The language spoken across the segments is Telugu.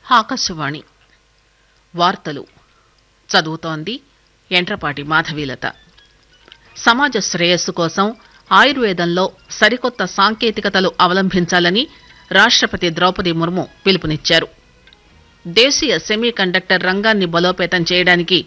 ఆకాశవాణి వార్తలు చదువుతోంది ఎంట్రపాటి మాధవీలత. సమాజ శ్రేయస్సు కోసం ఆయుర్వేదంలో సరికొత్త సాంకేతికతలు అవలంబించాలని రాష్టపతి ద్రౌపది ముర్ము పిలుపునిచ్చారు. దేశీయ సెమీ కండక్టర్ రంగాన్ని బలోపేతం చేయడానికి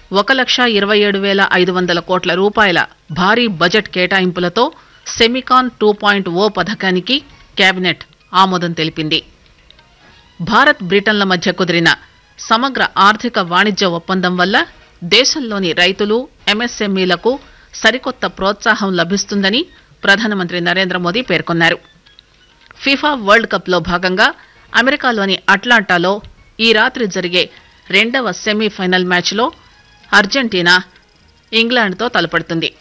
1,27,500 కోట్ల రూపాయల భారీ బడ్జెట్ కేటాయింపులతో సెమికాన్ 2.0 పథకానికి కేబినెట్ ఆమోదం తెలిపింది. భారత్ బ్రిటన్ల మధ్య కుదిరిన సమగ్ర ఆర్థిక వాణిజ్య ఒప్పందం వల్ల దేశంలోని రైతులు ఎంఎస్ఎంఈలకు సరికొత్త ప్రోత్సాహం లభిస్తుందని ప్రధానమంత్రి నరేంద్ర మోదీ పేర్కొన్నారు. ఫిఫా వరల్డ్ కప్ లో భాగంగా అమెరికాలోని అట్లాంటాలో ఈ రాత్రి జరిగే రెండవ సెమీఫైనల్ మ్యాచ్లో అర్జెంటీనా ఇంగ్లాండ్తో తలపడుతుంది.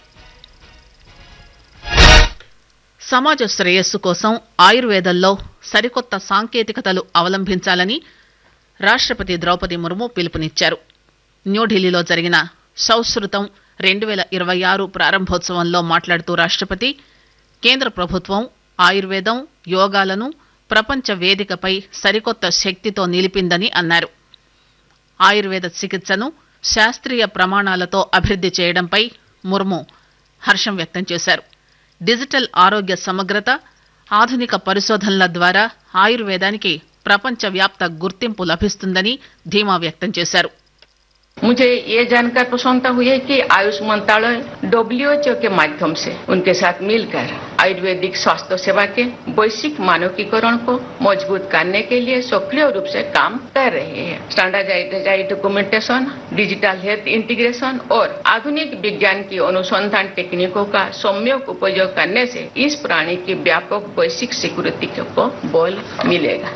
సమాజ శ్రేయస్సు కోసం ఆయుర్వేదంలో సరికొత్త సాంకేతికతలు అవలంబించాలని రాష్టపతి ద్రౌపది ముర్ము పిలుపునిచ్చారు. న్యూఢిల్లీలో జరిగిన సౌశ్రుతం 2026 ప్రారంభోత్సవంలో మాట్లాడుతూ రాష్టపతి కేంద్ర ప్రభుత్వం ఆయుర్వేదం, యోగాలను ప్రపంచ వేదికపై సరికొత్త శక్తితో నిలిపిందని అన్నారు. ఆయుర్వేద చికిత్సను శాస్త్రీయ ప్రమాణాలతో అభివృద్ది చేయడంపై ముర్ము హర్షం వ్యక్తం చేశారు. డిజిటల్ ఆరోగ్య సమగ్రత, ఆధునిక పరిశోధనల ద్వారా ఆయుర్వేదానికి ప్రపంచవ్యాప్త గుర్తింపు లభిస్తుందని ధీమా వ్యక్తం చేశారు. मुझे ये जानकर प्रसन्नता हुई है कि आयुष मंत्रालय WHO के माध्यम से उनके साथ मिलकर आयुर्वेदिक स्वास्थ्य सेवा के वैश्विक मानकीकरण को मजबूत करने के लिए सक्रिय रूप से काम कर रहे हैं. Standardised documentation, digital health integration और आधुनिक विज्ञान की अनुसंधान टेक्निकों का सम्यक उपयोग करने से इस प्राणी की व्यापक वैश्विक सिक्योरिटी को बल मिलेगा.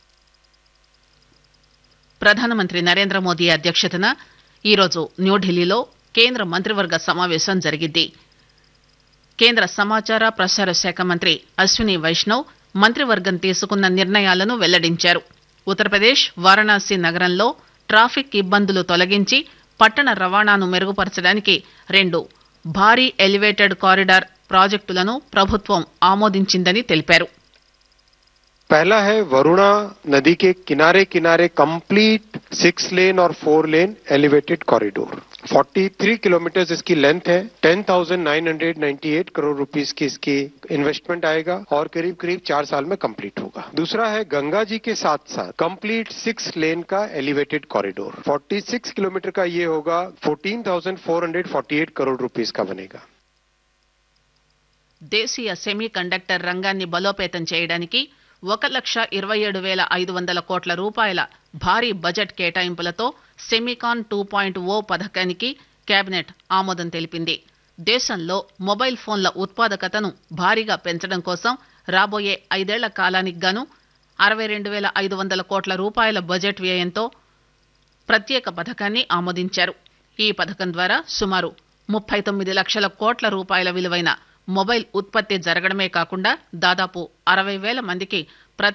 ప్రధానమంత్రి నరేంద్ర మోదీ అధ్యక్షతన ఈరోజు న్యూఢిల్లీలో కేంద్ర మంత్రివర్గ సమావేశం జరిగింది. కేంద్ర సమాచార ప్రసార శాఖ మంత్రి అశ్విని వైష్ణవ్ మంత్రివర్గం తీసుకున్న నిర్ణయాలను వెల్లడించారు. ఉత్తరప్రదేశ్ వారణాసి నగరంలో ట్రాఫిక్ ఇబ్బందులు తొలగించి పట్టణ రవాణాను మెరుగుపరచడానికి 2 భారీ ఎలివేటెడ్ కారిడార్ ప్రాజెక్టులను ప్రభుత్వం ఆమోదించిందని తెలిపారు. पहला है वरुणा नदी के किनारे किनारे कंप्लीट 6 लेन और 4 लेन एलिवेटेड कॉरिडोर 43 किलोमीटर इसकी लेंथ है. 10,998 करोड़ रुपीस की इसकी इन्वेस्टमेंट आएगा और करीब करीब 4 साल में कंप्लीट होगा. दूसरा है गंगा जी के साथ साथ कंप्लीट 6 लेन का एलिवेटेड कॉरिडोर 46 किलोमीटर का ये होगा. 14,448 करोड़ रुपीस का बनेगा. దేశీయ సెమీ కండక్టర్ రంగాన్ని బలోపేతం చేయడానికి 1,27,500 కోట్ల రూపాయల భారీ బడ్జెట్ కేటాయింపులతో సెమికాన్ 2.0 పథకానికి కేబినెట్ ఆమోదం తెలిపింది. దేశంలో మొబైల్ ఫోన్ల ఉత్పాదకతను భారీగా పెంచడం కోసం రాబోయే 5 ఏళ్ల కాలానికి గాను 62,500 కోట్ల రూపాయల బడ్జెట్ వ్యయంతో ప్రత్యేక పథకాన్ని ఆమోదించారు. ఈ పథకం ద్వారా సుమారు 39 లక్షల కోట్ల రూపాయల విలువైన మొబైల్ ఉత్పత్తి జరగడమే కాకుండా దాదాపు 60,000 మందికి